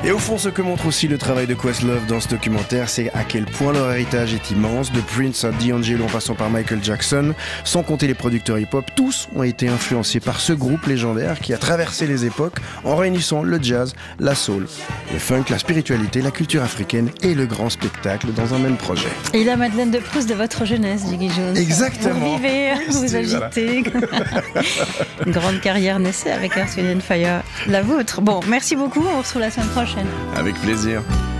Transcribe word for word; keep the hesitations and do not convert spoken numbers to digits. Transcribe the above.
Et au fond, ce que montre aussi le travail de Questlove dans ce documentaire, c'est à quel point leur héritage est immense, de Prince à D'Angelo en passant par Michael Jackson, sans compter les producteurs hip-hop, tous ont été influencés par ce groupe légendaire qui a traversé les époques en réunissant le jazz, la soul, le funk, la spiritualité, la culture africaine et le grand spectacle dans un même projet. Et la Madeleine de Proust de votre jeunesse, Jiggy Jones. Exactement. Vous vivez, Oui, vous Steve, agitez. Une grande carrière naissait avec Earth, Wind and Fire. La vôtre. Bon, merci beaucoup, on se retrouve la semaine prochaine. Avec plaisir.